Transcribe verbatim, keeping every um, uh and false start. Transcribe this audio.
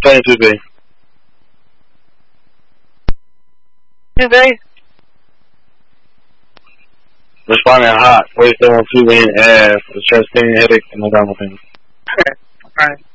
playing two B? two B? Responding hot. Wait, still on two B and ass. The chest thing, headache, and the normal thing. Alright.